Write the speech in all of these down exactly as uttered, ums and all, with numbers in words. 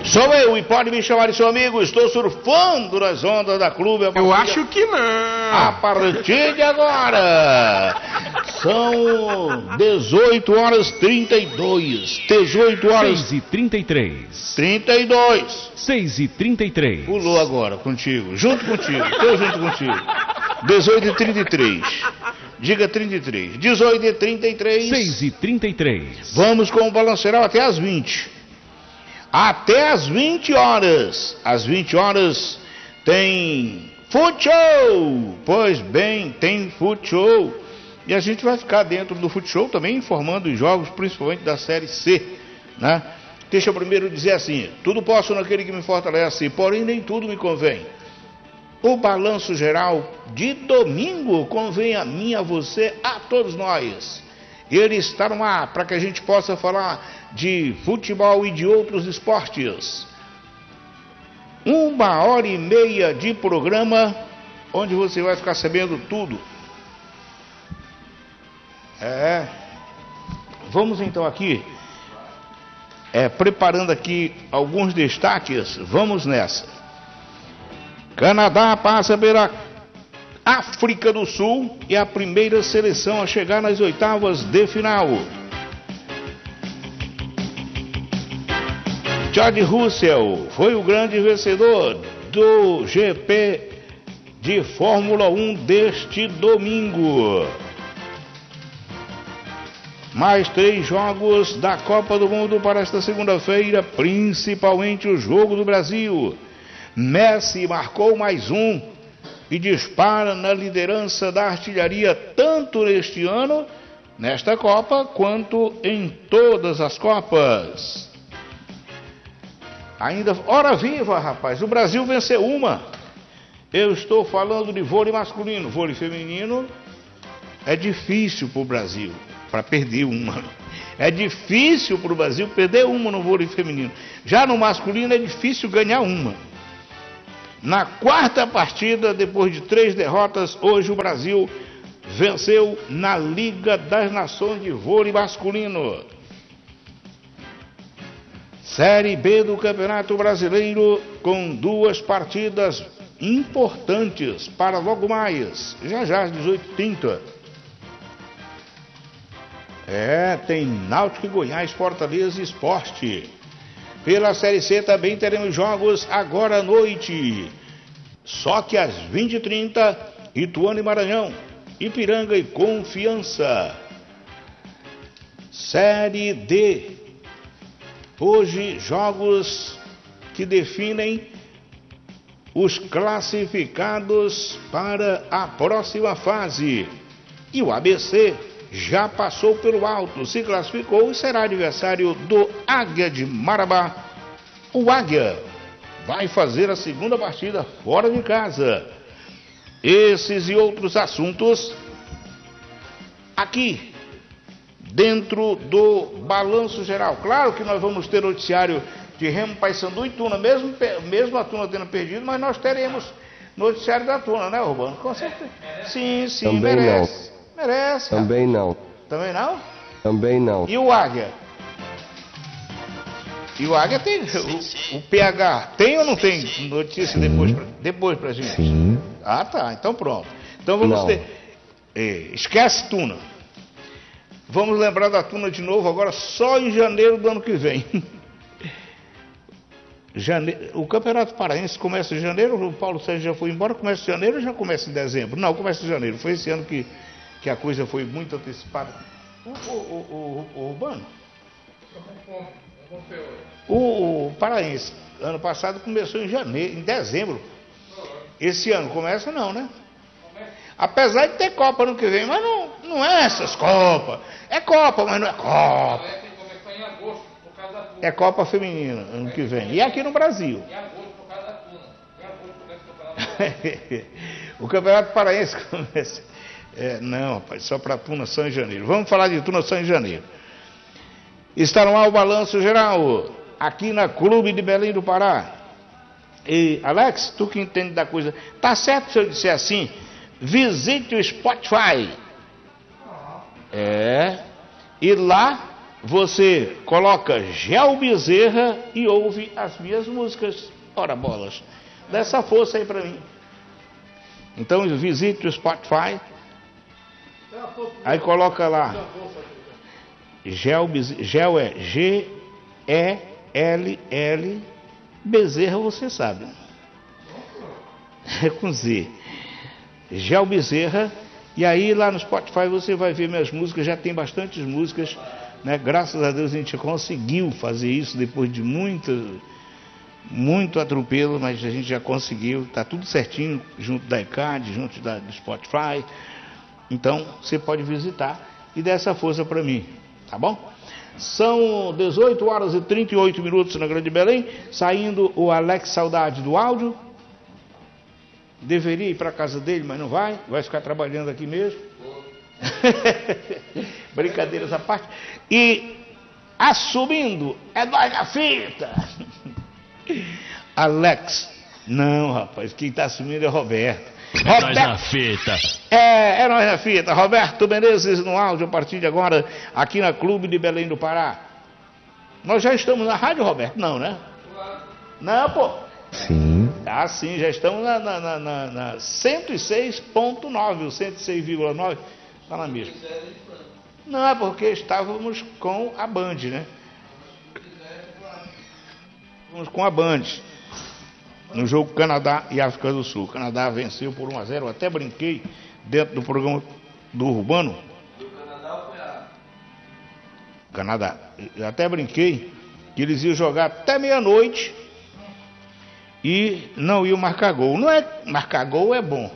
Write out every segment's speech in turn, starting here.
Sou eu, e pode me chamar de seu amigo, estou surfando nas ondas da clube. Eu acho que não. A partir de agora, são dezoito horas e trinta e dois. dezoito horas seis e trinta e três. trinta e dois. seis e trinta e três. Pulou agora contigo, junto contigo, eu junto contigo. dezoito e trinta e três. Diga trinta e três. dezoito e trinta e três. seis e trinta e três. Vamos com o Balanço Geral até as vinte. Até as vinte horas. Às vinte horas tem Futebol. Pois bem, tem Futebol. E a gente vai ficar dentro do Futebol também informando os jogos, principalmente da Série C, né? Deixa eu primeiro dizer assim: tudo posso naquele que me fortalece, porém nem tudo me convém. O Balanço Geral de domingo convém a mim, a você, a todos nós. Ele está no ar para que a gente possa falar de futebol e de outros esportes. Uma hora e meia de programa, onde você vai ficar sabendo tudo. É. Vamos então aqui, é, preparando aqui alguns destaques. Vamos nessa. Canadá passa pela África do Sul e a primeira seleção a chegar nas oitavas de final. George Russell foi o grande vencedor do G P de Fórmula um deste domingo. Mais três jogos da Copa do Mundo para esta segunda-feira, principalmente o jogo do Brasil. Messi marcou mais um e dispara na liderança da artilharia tanto neste ano, nesta Copa, quanto em todas as Copas. Ainda, hora viva, rapaz, o Brasil venceu uma. Eu estou falando de vôlei masculino. Vôlei feminino é difícil para o Brasil, para perder uma. É difícil para o Brasil perder uma no vôlei feminino. Já no masculino é difícil ganhar uma. Na quarta partida, depois de três derrotas, hoje o Brasil venceu na Liga das Nações de Vôlei Masculino. Série B do Campeonato Brasileiro, com duas partidas importantes para logo mais, já já às dezoito e trinta. É, tem Náutico e Goiás, Fortaleza e Sport. Pela Série C também teremos jogos agora à noite. Só que às vinte e trinta, Ituano e Maranhão, Ipiranga e Confiança. Série D. Hoje, jogos que definem os classificados para a próxima fase. E o A B C já passou pelo alto, se classificou e será adversário do Águia de Marabá. O Águia vai fazer a segunda partida fora de casa. Esses e outros assuntos aqui dentro do Balanço Geral. Claro que nós vamos ter noticiário de Remo, Paysandu e Tuna, mesmo, mesmo a Tuna tendo perdido, mas nós teremos noticiário da Tuna, né, Urbano? Com certeza. Sim, sim, Também merece. não. Merece. Cara. Também não. Também não? Também não. E o Águia? E o Águia tem. Sim, o, sim. o P H tem ou não tem Sim. notícia depois pra, depois pra gente? Sim. Ah, tá. Então pronto. Então vamos Não. ter. É, esquece Tuna. Vamos lembrar da Tuna de novo agora só em janeiro do ano que vem. Jane... O Campeonato Paraense começa em janeiro, o Paulo Sérgio já foi embora, começa em janeiro ou já começa em dezembro? Não, começa em janeiro. Foi esse ano que, que a coisa foi muito antecipada. O, o, o, o, o Urbano? O, o Paraense, ano passado começou em janeiro, em dezembro. Esse ano começa não, né? Apesar de ter Copa ano que vem, mas não, não é essas Copas. É Copa, mas não é Copa. É Copa Feminina ano que vem. E aqui no Brasil. O Campeonato Paraense começa. É, não, rapaz, só para Tuna só em janeiro. Vamos falar de Tuna só em janeiro. Está no ar o Balanço Geral, aqui na Clube de Belém do Pará. E, Alex, tu que entende da coisa, tá certo se eu disser assim? Visite o Spotify. É. E lá você coloca Gel Bezerra e ouve as minhas músicas. Ora bolas, dá essa força aí pra mim. Então visite o Spotify, aí coloca lá Gel Bezerra, Gel é G E L L, Bezerra você sabe, é com Z, Gel Bezerra. E aí lá no Spotify você vai ver minhas músicas, já tem bastantes músicas, né? Graças a Deus a gente conseguiu fazer isso depois de muito, muito atropelo, mas a gente já conseguiu, tá tudo certinho, junto da I C A D, junto da, do Spotify. Então você pode visitar e dar essa força para mim, tá bom? São dezoito horas e trinta e oito minutos na Grande Belém, saindo o Alex Saudade do áudio. Deveria ir para a casa dele, mas não vai, vai ficar trabalhando aqui mesmo. Brincadeiras à parte. E assumindo, é nós na fita. Alex, não, rapaz, quem está assumindo é Roberto. É Roberto, nós na fita. É, é nós na fita. Roberto Menezes no áudio a partir de agora, aqui na Clube de Belém do Pará. Nós já estamos na rádio, Roberto? Não, né? Não, pô. Sim. Ah, sim, já estamos na, na, na, na, na cento e seis ponto nove, o cento e seis vírgula nove, está na mesma. Não, é porque estávamos com a Band, né? Estávamos com a Band, no jogo Canadá e África do Sul. O Canadá venceu por um a zero, eu até brinquei dentro do programa do Urbano. Do Canadá ou foi a... Canadá. Eu até brinquei que eles iam jogar até meia-noite e não iam marcar gol. Não é marcar gol é bom.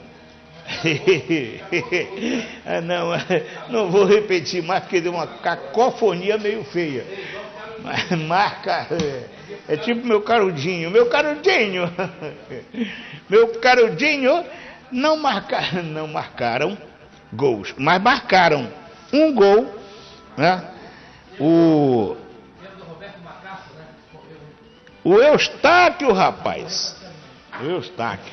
não, não vou repetir mais porque deu uma cacofonia meio feia. Mas marca é tipo meu carudinho, meu carudinho, meu carudinho não marcaram, não marcaram gols, mas marcaram um gol, né? O O Eustáquio, rapaz. O Eustáquio.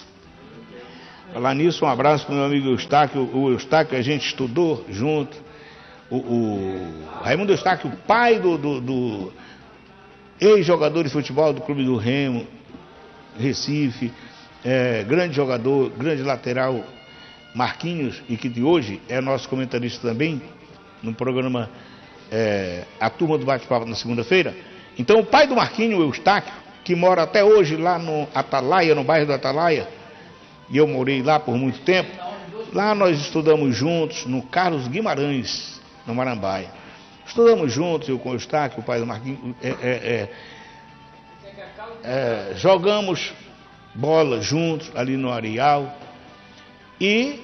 Falar nisso, um abraço para o meu amigo Eustáquio. O Eustáquio a gente estudou junto. O, o Raimundo Eustáquio, pai do, do, do ex-jogador de futebol do Clube do Remo, Recife, é, grande jogador, grande lateral, Marquinhos, e que de hoje é nosso comentarista também, no programa é, A Turma do Bate-Papo na segunda-feira. Então o pai do Marquinhos, o Eustáquio, que mora até hoje lá no Atalaia, no bairro do Atalaia, e eu morei lá por muito tempo, lá nós estudamos juntos no Carlos Guimarães, no Marambaia. Estudamos juntos, eu com o Eustáquio, o pai do Marquinhos, é, é, é, é, jogamos bola juntos ali no Areal e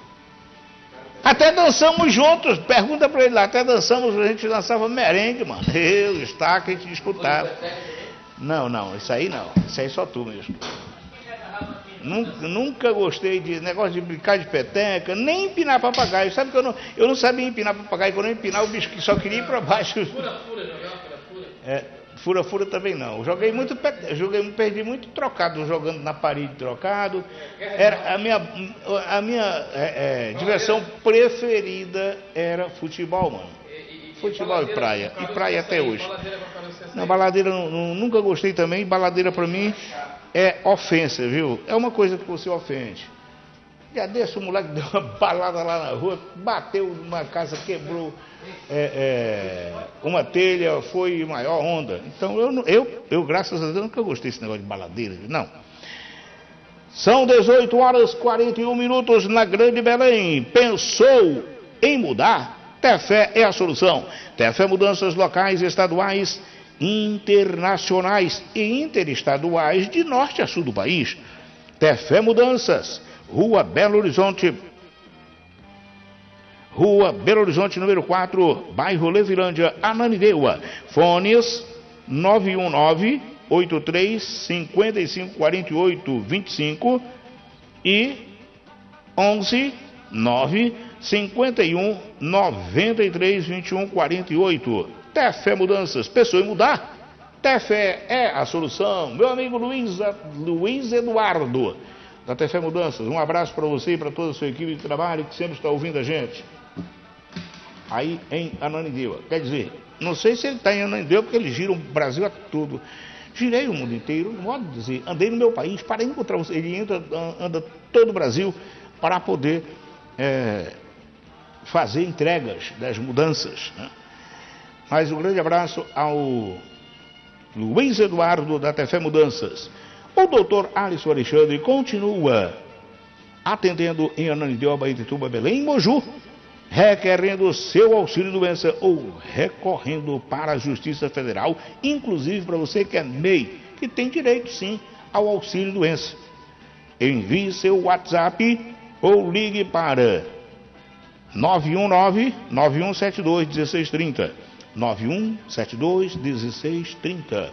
até dançamos juntos. Pergunta pra ele lá, até dançamos, a gente dançava merengue, mano. Eu, Eustáquio, a gente escutava. Não, não, isso aí não, isso aí só tu mesmo. Nunca, nunca gostei de negócio de brincar de peteca, nem empinar papagaio. Sabe que eu não, eu não sabia empinar papagaio, quando eu empinar o bicho que só queria ir pra baixo. Fura-fura, jogava fura-fura? É, fura-fura também não. Joguei muito, joguei, perdi muito trocado, jogando na parede trocado. Era a minha, a minha é, é, diversão preferida era futebol, mano. Futebol e praia, e praia até hoje. Não, baladeira não, não, nunca gostei também. Baladeira pra mim é ofensa, viu? É uma coisa que você ofende. Já desse, o moleque deu uma balada lá na rua, bateu numa casa, quebrou é, é, uma telha, foi maior onda. Então eu, eu, eu, graças a Deus, nunca gostei desse negócio de baladeira, não. São dezoito horas e quarenta e um minutos na Grande Belém. Pensou em mudar? Tefé é a solução. Tefé Mudanças Locais, Estaduais, Internacionais e Interestaduais de norte a sul do país. Tefé Mudanças, Rua Belo Horizonte, Rua Belo Horizonte, número quatro, bairro Levilândia, Ananindeua. Fones nove um nove, oito três cinco cinco quatro oito dois cinco e onze nove cinquenta e um, noventa e três, vinte e um, quarenta e oito. Tefé Mudanças, pensou em mudar? Tefé é a solução. Meu amigo Luiz, Luiz Eduardo, da Tefé Mudanças, um abraço para você e para toda a sua equipe de trabalho que sempre está ouvindo a gente. Aí em Ananindeua, quer dizer, Não sei se ele está em Ananindeua, porque ele gira o Brasil a tudo. Girei o mundo inteiro, no modo de dizer, andei no meu país para encontrar você. Ele entra, anda todo o Brasil para poder é, fazer entregas das mudanças, né? Mas um grande abraço ao Luiz Eduardo da Tefé Mudanças. O doutor Alisson Alexandre continua atendendo em Ananindeua, Baitituba, Belém e Moju, requerendo seu auxílio doença ou recorrendo para a Justiça Federal, inclusive para você que é M E I, que tem direito sim ao auxílio doença. Envie seu WhatsApp ou ligue para nove um nove, nove um sete dois, um seis três zero, nove um sete dois, um seis três zero.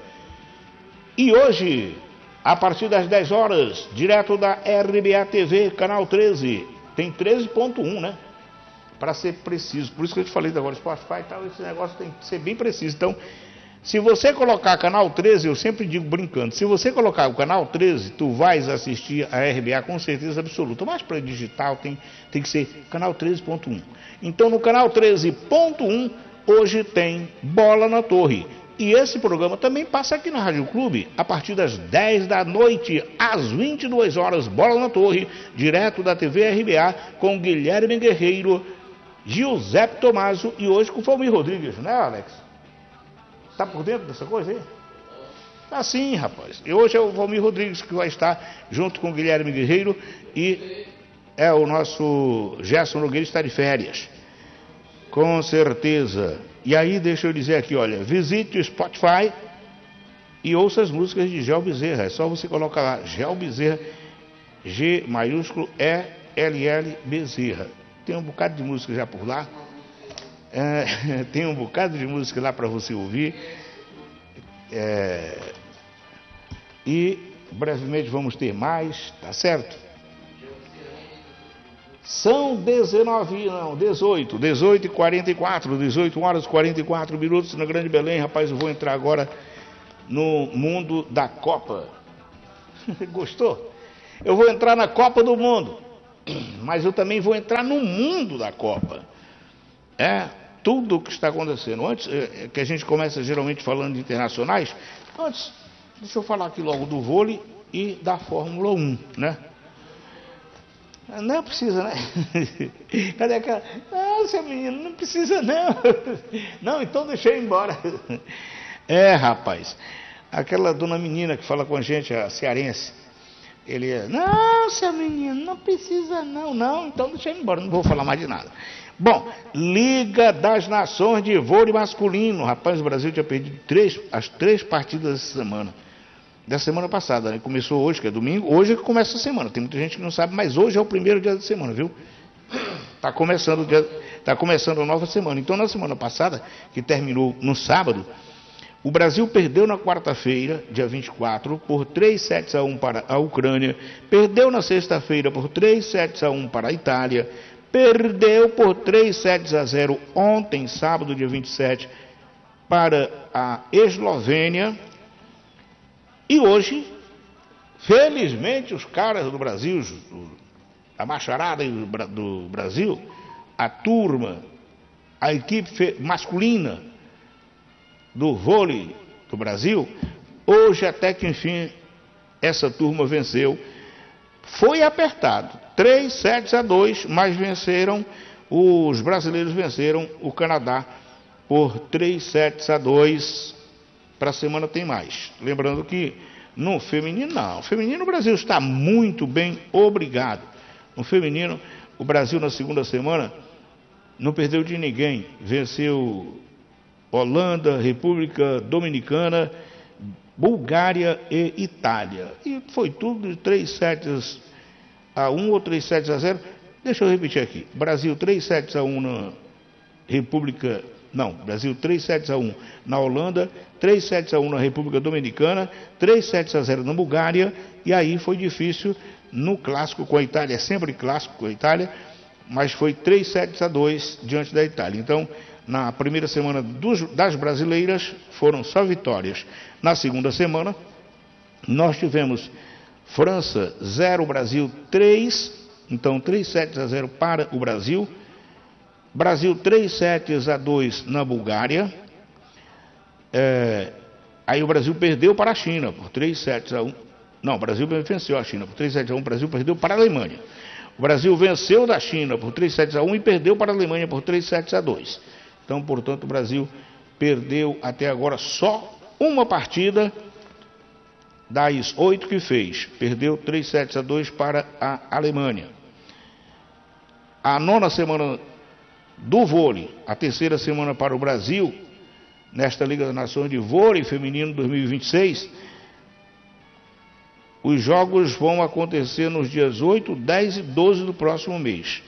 E hoje, a partir das dez horas, direto da R B A T V, canal treze, tem treze ponto um, né? Para ser preciso, por isso que eu te falei agora, Spotify e tal, esse negócio tem que ser bem preciso. Então, se você colocar canal treze, eu sempre digo brincando, se você colocar o canal treze, tu vais assistir a R B A com certeza absoluta, mas para digital tem, tem que ser canal treze ponto um. Então, no canal treze ponto um, hoje tem Bola na Torre. E esse programa também passa aqui na Rádio Clube, a partir das dez da noite, às vinte e duas horas, Bola na Torre, direto da T V R B A, com Guilherme Guerreiro, Giuseppe Tomaso e hoje com o Valmir Rodrigues, né, Alex? Tá por dentro dessa coisa aí? Tá sim, rapaz. E hoje é o Valmir Rodrigues que vai estar junto com o Guilherme Guerreiro e é o nosso Gerson Nogueira está de férias. Com certeza. E aí, deixa eu dizer aqui, olha, visite o Spotify e ouça as músicas de Gel Bezerra. É só você colocar lá, Gel Bezerra, G maiúsculo E L L Bezerra. Tem um bocado de música já por lá. É, tem um bocado de música lá para você ouvir. É, e brevemente vamos ter mais, tá certo? São dezenove, não, dezoito, dezoito e quarenta e quatro, dezoito horas e quarenta e quatro minutos na Grande Belém. Rapaz, eu vou entrar agora no mundo da Copa. Gostou? Eu vou entrar na Copa do Mundo, mas eu também vou entrar no mundo da Copa. É, tudo o que está acontecendo. Antes, é, que a gente começa geralmente falando de internacionais, antes, deixa eu falar aqui logo do vôlei e da Fórmula um, né? Não precisa, né? Cadê aquela? Não, seu menino, não precisa não. Não, então deixa eu ir embora. É, rapaz, aquela dona menina que fala com a gente, a cearense, ele é, não, seu menino, não precisa não, não, então deixa eu ir embora, não vou falar mais de nada. Bom, Liga das Nações de Vôlei Masculino, rapaz, o Brasil tinha perdido três, as três partidas essa semana. Da semana passada, né? Começou hoje, que é domingo, hoje é que começa a semana, tem muita gente que não sabe, mas hoje é o primeiro dia da semana, viu? Está começando, tá começando a nova semana. Então, na semana passada, que terminou no sábado, o Brasil perdeu na quarta-feira, dia vinte e quatro, por três sets a um para a Ucrânia, perdeu na sexta-feira por três sets a um para a Itália, perdeu por três sets a zero ontem, sábado, dia vinte e sete, para a Eslovênia. E hoje, felizmente, os caras do Brasil, a macharada do Brasil, a turma, a equipe masculina do vôlei do Brasil, hoje até que enfim, essa turma venceu. Foi apertado, três sets a dois, mas venceram, os brasileiros venceram o Canadá por três sets a dois. Para a semana tem mais. Lembrando que no feminino, não. No feminino, o Brasil está muito bem, obrigado. No feminino, o Brasil na segunda semana não perdeu de ninguém. Venceu Holanda, República Dominicana, Bulgária e Itália. E foi tudo de três sets a um ou três sets a zero. Deixa eu repetir aqui. Brasil três sets a um na República Não, Brasil três sets a um na Holanda, três sets a um na República Dominicana, três sets a zero na Bulgária, e aí foi difícil no clássico com a Itália, é sempre clássico com a Itália, mas foi três sets a dois diante da Itália. Então, na primeira semana dos, das brasileiras, foram só vitórias. Na segunda semana, nós tivemos França zero, Brasil três, então três sets a zero para o Brasil. Brasil três sets a dois na Bulgária, É, aí o Brasil perdeu para a China por três sets a um. Não, o Brasil venceu a China por três sets a um, o Brasil perdeu para a Alemanha. O Brasil venceu da China por três sets a um e perdeu para a Alemanha por três sets a dois. Então, portanto, o Brasil perdeu até agora só uma partida das oito que fez. Perdeu três sets a dois para a Alemanha. A nona semana do vôlei, a terceira semana para o Brasil, nesta Liga das Nações de Vôlei Feminino dois mil e vinte e seis, os jogos vão acontecer nos dias oito, dez e doze do próximo mês.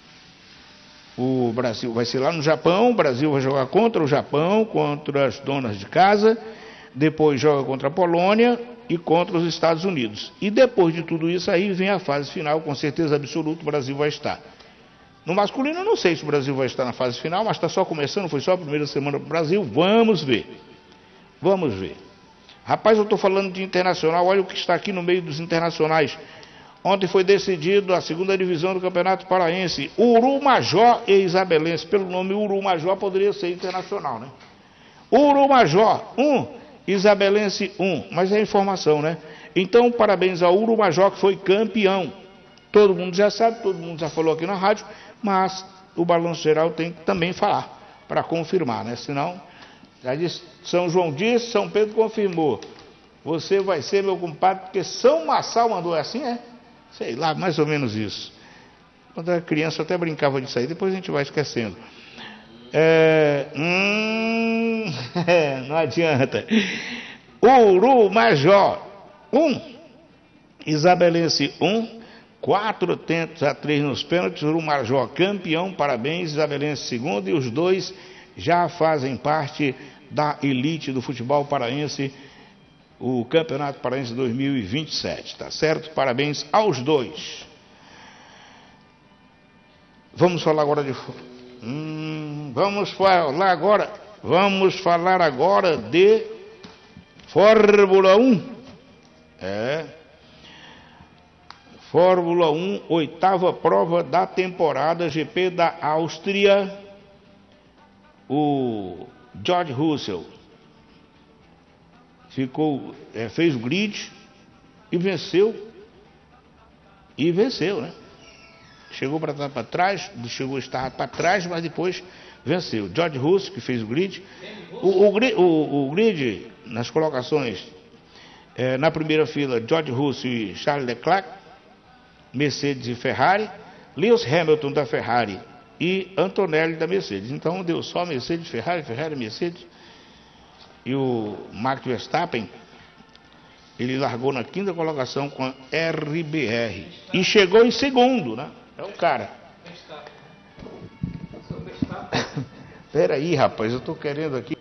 O Brasil vai ser lá no Japão, o Brasil vai jogar contra o Japão, contra as donas de casa, depois joga contra a Polônia e contra os Estados Unidos. E depois de tudo isso aí vem a fase final, com certeza absoluta o Brasil vai estar. No masculino eu não sei se o Brasil vai estar na fase final, mas está só começando, foi só a primeira semana para o Brasil, vamos ver. Vamos ver. Rapaz, eu estou falando de internacional, olha o que está aqui no meio dos internacionais. Ontem foi decidido a segunda divisão do Campeonato Paraense. Urumajó e Isabelense. Pelo nome Urumajó poderia ser internacional, né? Urumajó um, Isabelense um. Mas é informação, né? Então, parabéns ao Urumajó, que foi campeão. Todo mundo já sabe, todo mundo já falou aqui na rádio, mas o Balanço Geral tem que também falar, para confirmar, né? Senão, já disse, São João disse, São Pedro confirmou. Você vai ser meu compadre, porque São Massal mandou assim, é? Sei lá, mais ou menos isso. Quando eu era criança eu até brincava disso aí, depois a gente vai esquecendo. É, hum, não adianta. Urumajó um, Isabelense um, quatro tentos a três nos pênaltis, Urumajó campeão, parabéns, Isabelense segundo, e os dois já fazem parte da elite do futebol paraense, o Campeonato Paraense dois mil e vinte e sete, tá certo? Parabéns aos dois. Vamos falar agora de... Hum, vamos falar agora... Vamos falar agora de Fórmula um. É... Fórmula um, oitava prova da temporada, G P da Áustria. O George Russell ficou, é, fez o grid e venceu. E venceu, né? Chegou para trás, chegou a estar para trás, mas depois venceu. George Russell, que fez o grid. O, o, o, o grid, nas colocações, é, na primeira fila, George Russell e Charles Leclerc, Mercedes e Ferrari, Lewis Hamilton da Ferrari e Antonelli da Mercedes. Então deu só Mercedes, Ferrari, Ferrari, Mercedes. E o Max Verstappen, ele largou na quinta colocação com a R B R. E chegou em segundo, né? É o cara. Espera aí, rapaz, eu estou querendo aqui.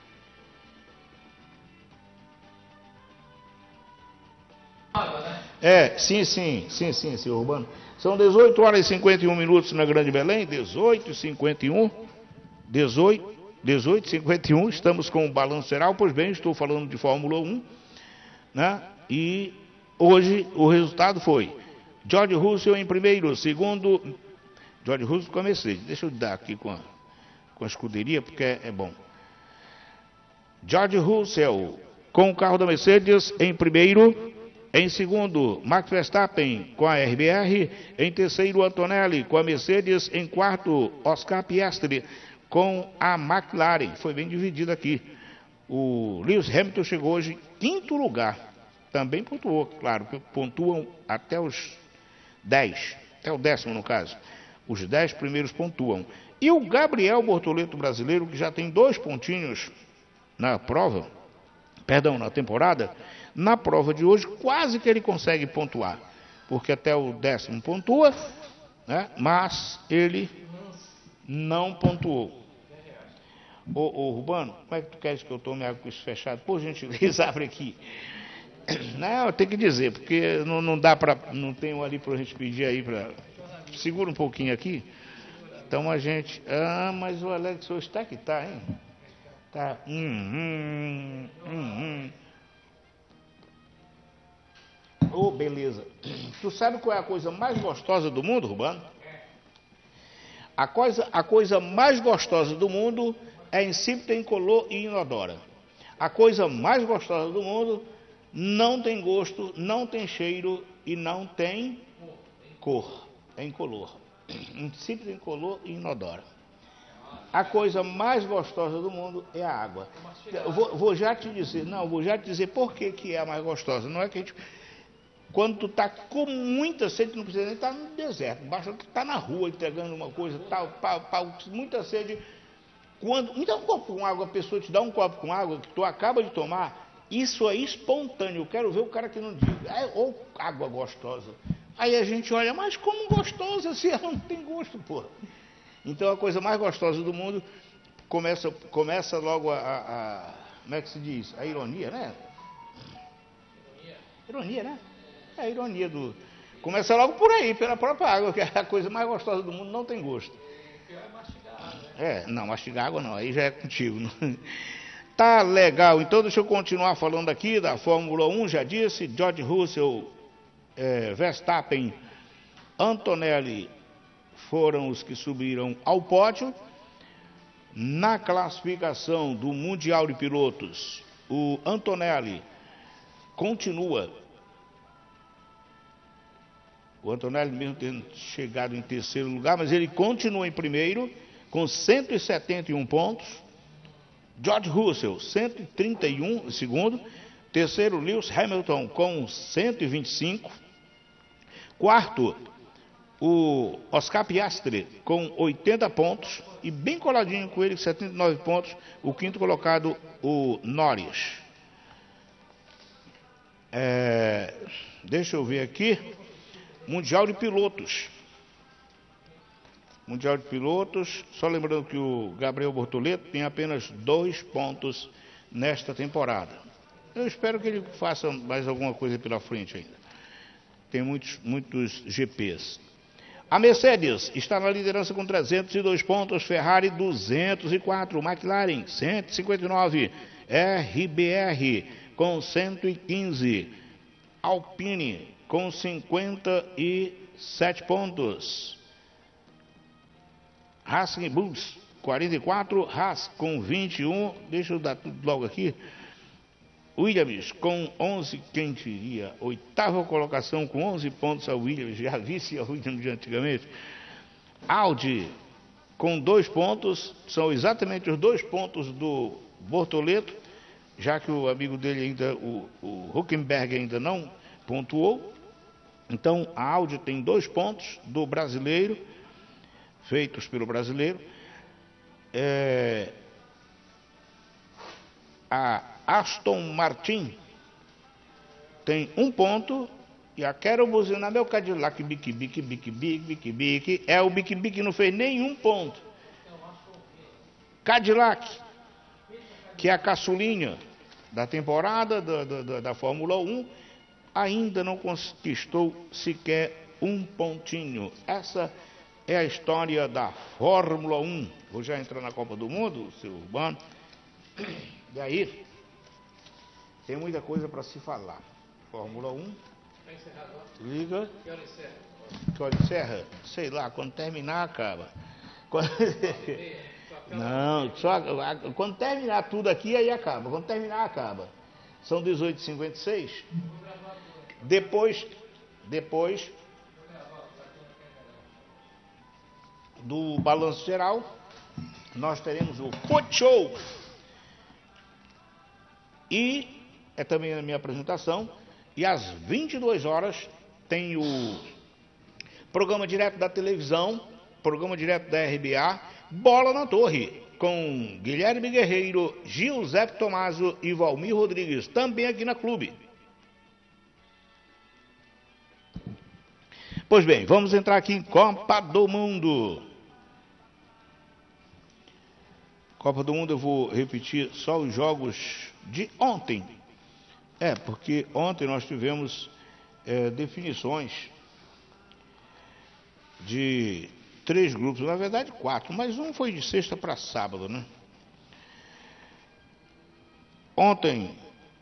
É, sim, sim, sim, sim, senhor Urbano. São dezoito horas e cinquenta e um minutos na Grande Belém, dezoito e cinquenta e um, dezoito, dezoito e cinquenta e um, estamos com o Balanço Geral, pois bem, estou falando de Fórmula um, né? E hoje o resultado foi George Russell em primeiro, segundo, George Russell com a Mercedes, deixa eu dar aqui com a, com a escuderia, porque é, é bom. George Russell com o carro da Mercedes em primeiro. Em segundo, Max Verstappen com a R B R. Em terceiro, Antonelli com a Mercedes. Em quarto, Oscar Piastri com a McLaren. Foi bem dividido aqui. O Lewis Hamilton chegou hoje em quinto lugar. Também pontuou, claro, que pontuam até os dez. Até o décimo, no caso. Os dez primeiros pontuam. E o Gabriel Bortoleto brasileiro, que já tem dois pontinhos na prova, perdão, na temporada, na prova de hoje, quase que ele consegue pontuar, porque até o décimo pontua, né? Mas ele não pontuou. Ô, ô Rubano, como é que tu queres que eu tome água com isso fechado? Por gentileza, abre aqui. Não, eu tenho que dizer, porque não, não dá para, não tenho ali para a gente pedir aí para... Segura um pouquinho aqui. Então a gente... Ah, mas o Alex hoje está que tá, hein? Tá. Hum, hum, hum, hum. Oh, beleza. Tu sabe qual é a coisa mais gostosa do mundo, Rubano? A coisa, a coisa mais gostosa do mundo é insípida, incolor e inodora. A coisa mais gostosa do mundo não tem gosto, não tem cheiro e não tem cor. É incolor. Simples, incolor e inodora. A coisa mais gostosa do mundo é a água. Eu vou, vou já te dizer, não, vou já te dizer por que, que é a mais gostosa. Não é que a gente... Quando tu tá com muita sede, tu não precisa nem estar no deserto, basta tu estar na rua entregando uma coisa, tal, pau, pau, muita sede. Quando me dá um copo com água, a pessoa te dá um copo com água que tu acaba de tomar, isso é espontâneo. Eu quero ver o cara que não diz, é, ou água gostosa. Aí a gente olha, mas como gostosa se ela não tem gosto, porra. Então a coisa mais gostosa do mundo começa, começa logo a, a, a como é que se diz? A ironia, né? Ironia. Ironia, né? É a ironia do... Começa logo por aí, pela própria água, que é a coisa mais gostosa do mundo, não tem gosto. É, não, mastigar água não, aí já é contigo. Não. Tá legal, então deixa eu continuar falando aqui da Fórmula um, já disse, George Russell, é, Verstappen, Antonelli foram os que subiram ao pódio. Na classificação do Mundial de Pilotos, o Antonelli continua... O Antonelli mesmo tendo chegado em terceiro lugar, mas ele continua em primeiro, com cento e setenta e um pontos. George Russell, cento e trinta e um, segundo. Terceiro, Lewis Hamilton, com cento e vinte e cinco. Quarto, o Oscar Piastri, com oitenta pontos. E bem coladinho com ele, setenta e nove pontos. O quinto colocado, o Norris. É, deixa eu ver aqui. Mundial de Pilotos. Mundial de Pilotos, só lembrando que o Gabriel Bortoleto tem apenas dois pontos nesta temporada. Eu espero que ele faça mais alguma coisa pela frente ainda. Tem muitos, muitos G Ps. A Mercedes está na liderança com trezentos e dois pontos, Ferrari duzentos e quatro, McLaren cento e cinquenta e nove, R B R com cento e quinze, Alpine com cinquenta e sete pontos. Racing Bulls, quarenta e quatro. Haas com vinte e um. Deixa eu dar tudo logo aqui. Williams com onze. Quem diria? Oitava colocação com onze pontos a Williams. Já visse a Williams de antigamente. Audi com dois pontos. São exatamente os dois pontos do Bortoleto, já que o amigo dele ainda, o, o Huckenberg, ainda não pontuou. Então, a Audi tem dois pontos do brasileiro, feitos pelo brasileiro. É, a Aston Martin tem um ponto. E a Quero Buzinar meu Cadillac, bique, bique, bique, bique, bique, bique. É o bique, bique, não fez nenhum ponto. Cadillac, que é a caçulinha da temporada da, da, da Fórmula um, ainda não conquistou sequer um pontinho. Essa é a história da Fórmula um. Vou já entrar na Copa do Mundo, seu Urbano. E aí, tem muita coisa para se falar. Fórmula um. Liga. Que hora encerra? Que hora encerra? Sei lá, quando terminar, acaba. Quando... Não, só quando terminar tudo aqui, aí acaba. Quando terminar, acaba. São dezoito e cinquenta e seis. Depois, depois do balanço geral, nós teremos o Foot Show. E é também a minha apresentação. E às vinte e duas horas tem o programa direto da televisão, programa direto da R B A, Bola na Torre, com Guilherme Guerreiro, Giuseppe Tomaso e Valmir Rodrigues, também aqui na Clube. Pois bem, vamos entrar aqui em Copa do Mundo. Copa do Mundo, eu vou repetir só os jogos de ontem. É, porque ontem nós tivemos é, definições de três grupos, na verdade quatro, mas um foi de sexta para sábado, né? Ontem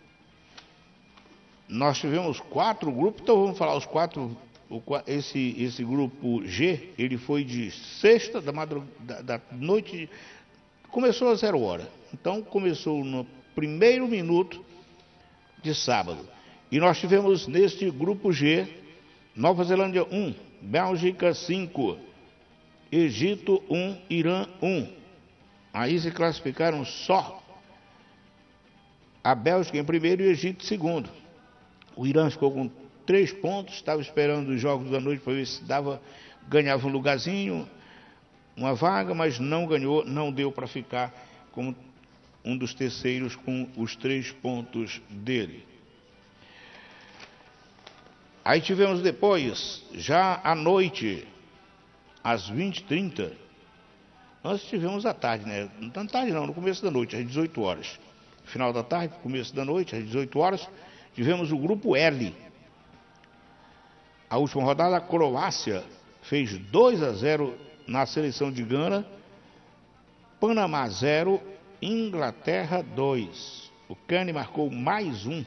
nós tivemos quatro grupos, então vamos falar os quatro. O, esse, esse grupo G, ele foi de sexta, da, madrug, da, da noite, começou a zero hora. Então começou no primeiro minuto de sábado. E nós tivemos neste grupo G, Nova Zelândia um, Bélgica cinco, Egito um, Irã um. Aí se classificaram só a Bélgica em primeiro e o Egito em segundo. O Irã ficou com três pontos, estava esperando os jogos da noite para ver se dava, ganhava um lugarzinho, uma vaga, mas não ganhou, não deu para ficar como um dos terceiros com os três pontos dele. Aí tivemos depois, já à noite, às vinte e trinta, nós tivemos à tarde, né? Não tarde não, no começo da noite, às dezoito horas. Final da tarde, começo da noite, às dezoito horas, tivemos o grupo L. A última rodada, a Croácia fez dois a zero na seleção de Gana, Panamá zero, Inglaterra dois. O Kane marcou mais um.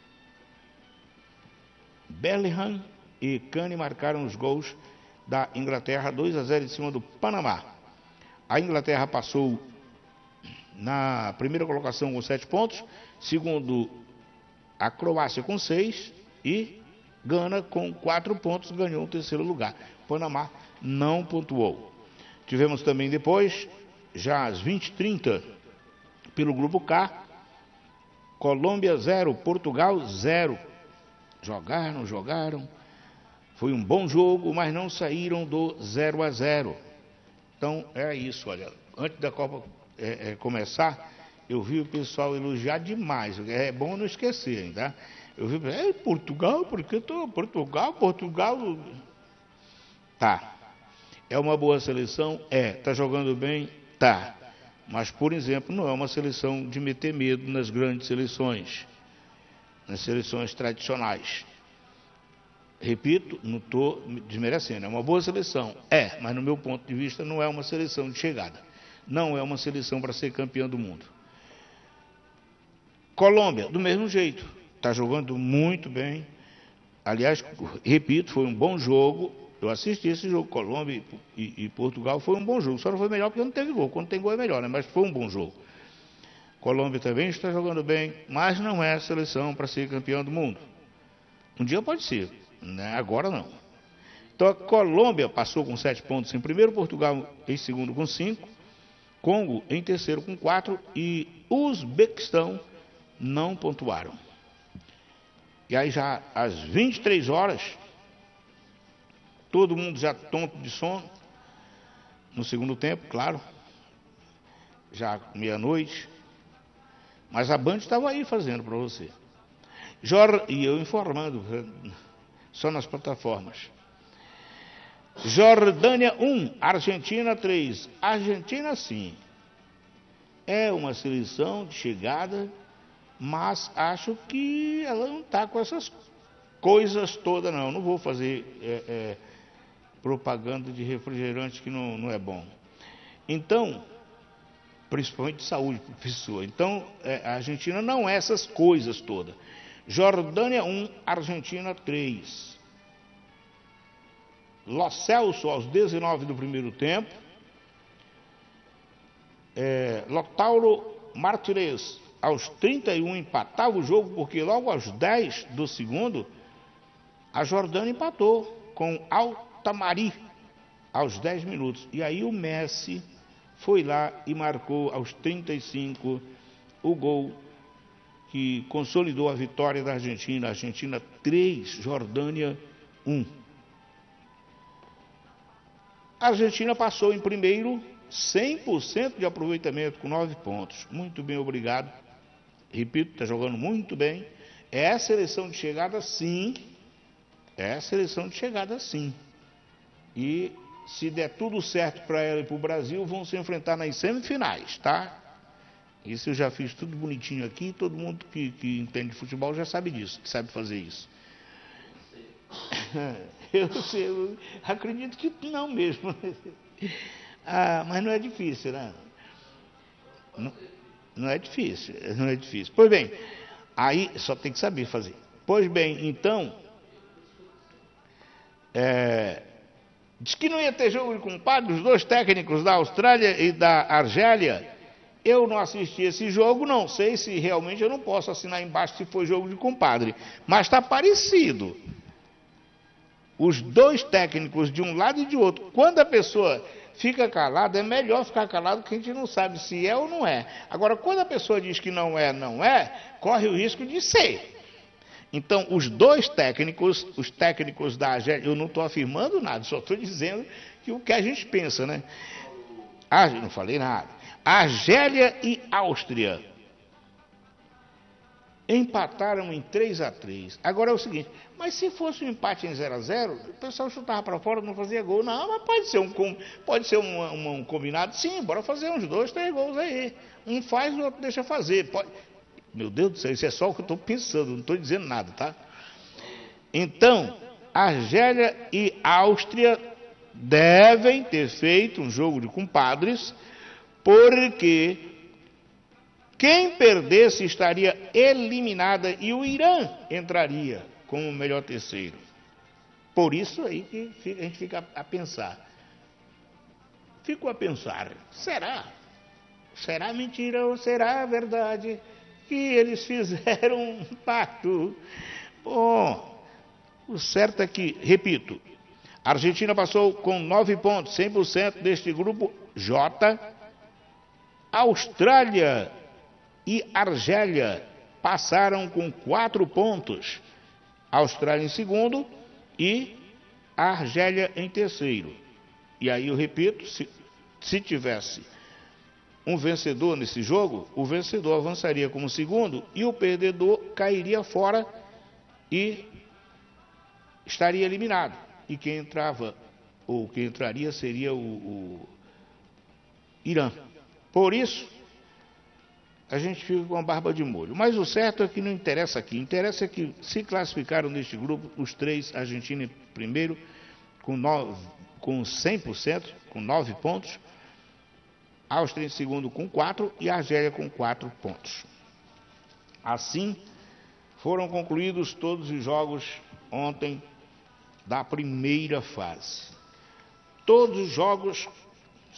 Bellingham e Kane marcaram os gols da Inglaterra, dois a zero em cima do Panamá. A Inglaterra passou na primeira colocação com sete pontos, segundo a Croácia com seis e Gana com quatro pontos ganhou o terceiro lugar. Panamá não pontuou. Tivemos também depois, já às vinte e trinta, pelo grupo K, Colômbia zero, Portugal zero. Jogaram, jogaram. Foi um bom jogo, mas não saíram do zero a zero. Então, é isso, olha. Antes da Copa é, é, começar, eu vi o pessoal elogiar demais. É bom não esquecer, tá? Eu vi, é, Portugal, porque tô, Portugal, Portugal. Tá. É uma boa seleção? É. Tá jogando bem? Tá. Mas, por exemplo, não é uma seleção de meter medo nas grandes seleções. Nas seleções tradicionais. Repito, não estou desmerecendo, é uma boa seleção. É, mas no meu ponto de vista não é uma seleção de chegada. Não é uma seleção para ser campeã do mundo. Colômbia, do mesmo jeito, está jogando muito bem. Aliás, repito, foi um bom jogo. Eu assisti esse jogo, Colômbia e, e Portugal, foi um bom jogo. Só não foi melhor porque não teve gol. Quando tem gol é melhor, né? Mas foi um bom jogo. Colômbia também está jogando bem, mas não é a seleção para ser campeão do mundo. Um dia pode ser, né? Agora não. Então a Colômbia passou com sete pontos em primeiro, Portugal em segundo com cinco, Congo em terceiro com quatro e Uzbequistão não pontuaram. E aí já às vinte e três horas, todo mundo já tonto de sono, no segundo tempo, claro, já meia-noite. Mas a Band estava aí fazendo para você. Jor... E eu informando, só nas plataformas. Jordânia um, Argentina três. Argentina, sim, é uma seleção de chegada, mas acho que ela não está com essas coisas todas, não. Não vou fazer é, é, propaganda de refrigerante que não, não é bom. Então... principalmente de saúde para a pessoa. Então, é, a Argentina não é essas coisas todas. Jordânia um, Argentina três. Lo Celso aos dezenove do primeiro tempo. É, Lautaro Martínez aos trinta e um empatava o jogo, porque logo aos dez do segundo, a Jordânia empatou com Altamari aos dez minutos. E aí o Messi foi lá e marcou aos trinta e cinco o gol que consolidou a vitória da Argentina. Argentina três, Jordânia um. A Argentina passou em primeiro, cem por cento de aproveitamento, com nove pontos. Muito bem, obrigado. Repito, está jogando muito bem. É a seleção de chegada, sim. É a seleção de chegada, sim. E... se der tudo certo para ela e para o Brasil, vão se enfrentar nas semifinais, tá? Isso eu já fiz tudo bonitinho aqui, todo mundo que, que entende de futebol já sabe disso, que sabe fazer isso. Eu, sei, eu acredito que não mesmo. Ah, mas não é difícil, né? Não, não é difícil, não é difícil. Pois bem, aí só tem que saber fazer. Pois bem, então... É... diz que não ia ter jogo de compadre, os dois técnicos da Austrália e da Argélia Eu não assisti esse jogo, não sei se realmente eu não posso assinar embaixo se foi jogo de compadre, mas está parecido. Os dois técnicos de um lado e de outro. Quando a pessoa fica calada, é melhor ficar calado, porque a gente não sabe se é ou não é. Agora, quando a pessoa diz que não é, não é, corre o risco de ser. Então, os dois técnicos, os técnicos da Argélia, eu não estou afirmando nada, só estou dizendo que o que a gente pensa, né? Ah, não falei nada. Argélia e Áustria empataram em três a três. Agora é o seguinte, mas se fosse um empate em zero a zero, o pessoal chutava para fora, não fazia gol. Não, mas pode ser um, pode ser um, um, um combinado. Sim, bora fazer uns dois, três gols aí. Um faz, o outro deixa fazer. Pode... Meu Deus do céu, isso é só o que eu estou pensando, não estou dizendo nada, tá? Então, Argélia e Áustria devem ter feito um jogo de compadres, porque quem perdesse estaria eliminada e o Irã entraria como o melhor terceiro. Por isso aí que a gente fica a pensar. Fico a pensar, será? Será mentira ou será verdade que eles fizeram um pacto? Bom, o certo é que, repito, a Argentina passou com nove pontos, cem por cento deste grupo J. Austrália e Argélia passaram com quatro pontos. A Austrália em segundo e a Argélia em terceiro. E aí eu repito, se, se tivesse um vencedor nesse jogo, o vencedor avançaria como segundo e o perdedor cairia fora e estaria eliminado. E quem entrava, ou quem entraria seria o, o Irã. Por isso, a gente fica com a barba de molho. Mas o certo é que não interessa aqui. Interessa é que se classificaram neste grupo os três, Argentina em primeiro, com, nove, com cem por cento, com nove pontos, Áustria em segundo com quatro e a Argélia com quatro pontos. Assim, foram concluídos todos os jogos ontem da primeira fase. Todos os jogos